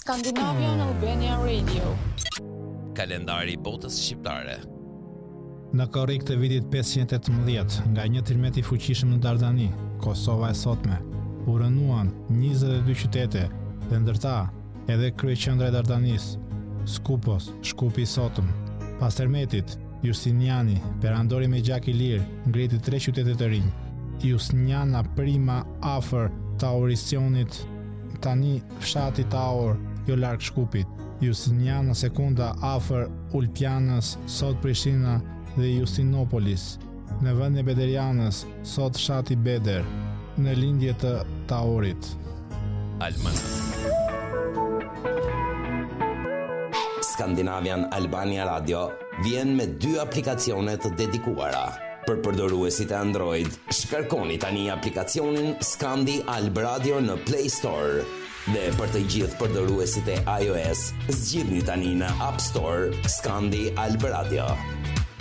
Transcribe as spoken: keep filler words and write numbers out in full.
Scandinavian Albania Radio. Kalendari i botës shqiptare. Në korrik të vitit pesëqind e tetëmbëdhjetë, nga një tërmet i fuqishëm në Dardani, Kosova e sotme, u rënuan njëzet e dy qytete dhe ndërta edhe kryeqendra e Dardanis, Skupos, Shkupi i sotëm. Pas tërmetit, Justiniani, perandori me gjak i lirë, ngriti tre qytete të rinj. Justiniana Prima afër Taurisionit, tani fshati Taur, jo larg Shkupit. Justiniana Sekunda afër Ulpianës, sot Prishtina dhe Justinopolis. Në vend e Bederianës, sot fshati Beder, në lindje të Taurit. Alman. Scandinavian Albania Radio vjen me dy aplikacione të dedikuara. Për përdoruesit e Android, shkarkoni tani aplikacionin Scandi Alb Radio në Play Store. Dhe për të gjithë përdoruesit e iOS, zgjidhni tani në App Store Scandi Alb Radio.